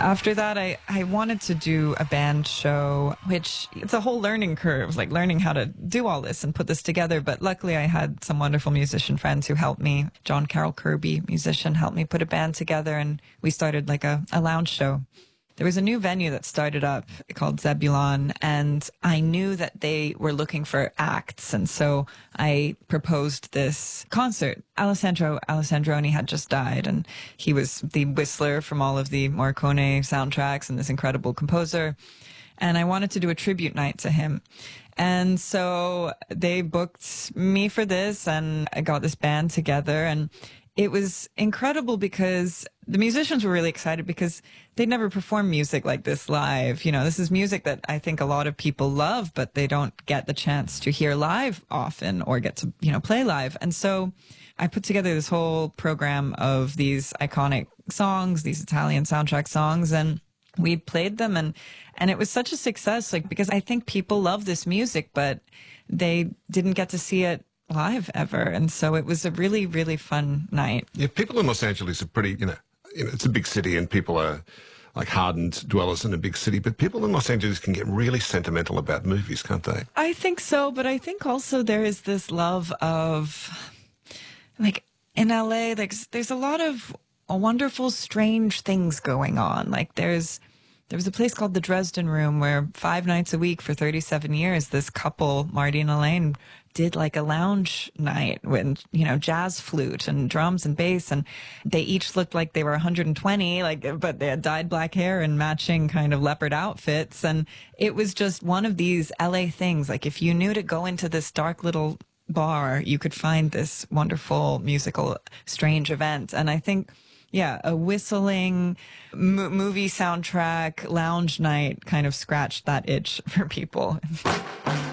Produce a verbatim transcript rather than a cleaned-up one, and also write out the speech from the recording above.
After that, I, I wanted to do a band show, which it's a whole learning curve, like learning how to do all this and put this together. But luckily, I had some wonderful musician friends who helped me. John Carroll Kirby, musician, helped me put a band together, and we started like a, a lounge show. There was a new venue that started up called Zebulon, and I knew that they were looking for acts, and so I proposed this concert. Alessandro Alessandroni had just died, and he was the whistler from all of the Morricone soundtracks and this incredible composer, and I wanted to do a tribute night to him. And so they booked me for this, and I got this band together, and it was incredible because the musicians were really excited because they'd never performed music like this live. You know, this is music that I think a lot of people love, but they don't get the chance to hear live often or get to, you know, play live. And so I put together this whole program of these iconic songs, these Italian soundtrack songs, and we played them, and, and it was such a success, like, because I think people love this music, but they didn't get to see it live ever. And so it was a really, really fun night. Yeah, people in Los Angeles are pretty, you know, you know, it's a big city and people are like hardened dwellers in a big city, but people in Los Angeles can get really sentimental about movies, can't they? I think so, but I think also there is this love of, like, in L A, like, there's a lot of wonderful, strange things going on. Like, there's, there was a place called the Dresden Room where five nights a week for thirty-seven years, this couple, Marty and Elaine, did like a lounge night with, you know, jazz flute and drums and bass, and they each looked like they were one hundred twenty, like, but they had dyed black hair and matching kind of leopard outfits. And it was just one of these L A things. Like, if you knew to go into this dark little bar, you could find this wonderful musical, strange event. And I think, yeah, a whistling m- movie soundtrack lounge night kind of scratched that itch for people.